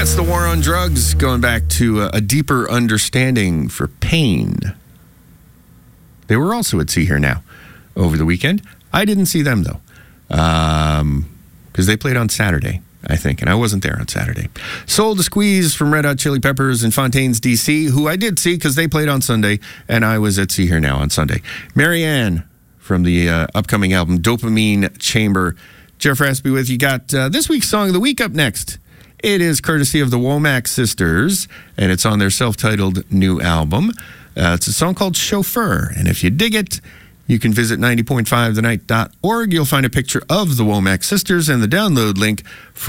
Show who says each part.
Speaker 1: That's the War on Drugs, going back to a deeper understanding for pain. They were also at See Here Now over the weekend. I didn't see them, though, because they played on Saturday, I think, and I wasn't there on Saturday. Soul to Squeeze from Red Hot Chili Peppers and Fontaines DC, who I did see because they played on Sunday, and I was at See Here Now on Sunday. Marianne from the upcoming album Dopamine Chamber. Jeff Raspy with you. Got this week's Song of the Week up next. It is courtesy of the Womack Sisters, and it's on their self-titled new album. It's a song called Chauffeur, and if you dig it, you can visit 90.5thenight.org. You'll find a picture of the Womack Sisters and the download link for